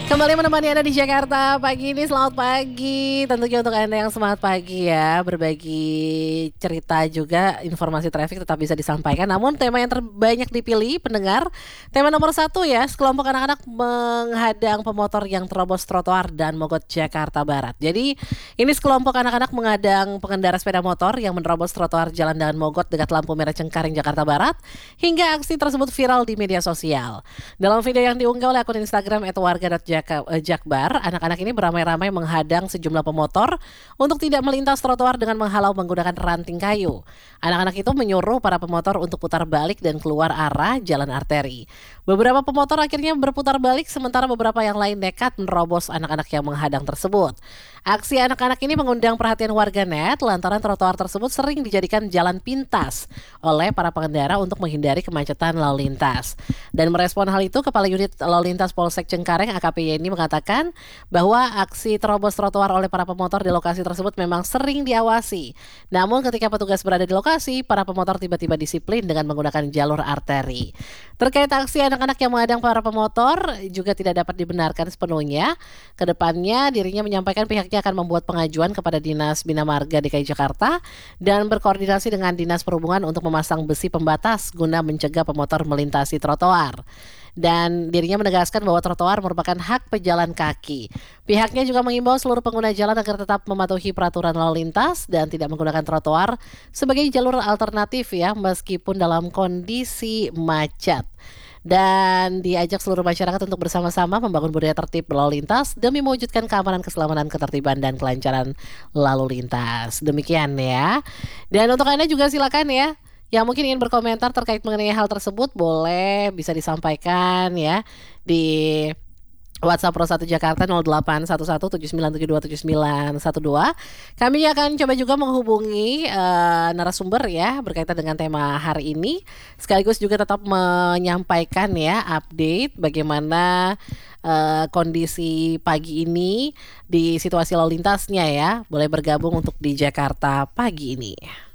Kembali menemani Anda di Jakarta pagi ini, selamat pagi. Tentunya untuk Anda yang semangat pagi ya, berbagi cerita juga, informasi traffic tetap bisa disampaikan. Namun tema yang terbanyak dipilih pendengar, tema nomor satu ya, sekelompok anak-anak menghadang pemotor yang terobos trotoar dan mogok Jakarta Barat. Jadi ini sekelompok anak-anak menghadang pengendara sepeda motor yang menerobos trotoar Jalan Daan Mogot dekat lampu merah Cengkareng, Jakarta Barat. Hingga aksi tersebut viral di media sosial. Dalam video yang diunggah oleh akun Instagram @warga.jakbar, anak-anak ini beramai-ramai menghadang sejumlah pemotor untuk tidak melintas trotoar dengan menghalau menggunakan ranting kayu. Anak-anak itu menyuruh para pemotor untuk putar balik dan keluar arah jalan arteri. Beberapa pemotor akhirnya berputar balik, sementara beberapa yang lain nekat menerobos anak-anak yang menghadang tersebut. Aksi anak-anak ini mengundang perhatian warganet lantaran trotoar tersebut sering dijadikan jalan pintas oleh para pengendara untuk menghindari kemacetan lalu lintas. Dan merespon hal itu, Kepala Unit Lalu Lintas Polsek Cengkareng AKP Yeni mengatakan bahwa aksi terobos trotoar oleh para pemotor di lokasi tersebut memang sering diawasi. Namun ketika petugas berada di lokasi, para pemotor tiba-tiba disiplin dengan menggunakan jalur arteri. Terkait aksi anak-anak yang menghadang para pemotor juga tidak dapat dibenarkan sepenuhnya. Kedepannya dirinya menyampaikan pihaknya akan membuat pengajuan kepada Dinas Bina Marga DKI Jakarta dan berkoordinasi dengan Dinas Perhubungan untuk memasang besi pembatas guna mencegah pemotor melintasi trotoar. Dan dirinya menegaskan bahwa trotoar merupakan hak pejalan kaki. Pihaknya juga mengimbau seluruh pengguna jalan agar tetap mematuhi peraturan lalu lintas dan tidak menggunakan trotoar sebagai jalur alternatif ya, meskipun dalam kondisi macet. Dan diajak seluruh masyarakat untuk bersama-sama membangun budaya tertib berlalu lintas demi mewujudkan keamanan, keselamatan, ketertiban, dan kelancaran lalu lintas. Demikian ya. Dan untuk Anda juga silakan ya, yang mungkin ingin berkomentar terkait mengenai hal tersebut, boleh bisa disampaikan ya di WhatsApp Pro 1 Jakarta 081179727912. Kami akan coba juga menghubungi narasumber ya berkaitan dengan tema hari ini, sekaligus juga tetap menyampaikan ya update bagaimana kondisi pagi ini di situasi lalu lintasnya ya. Boleh bergabung untuk di Jakarta pagi ini.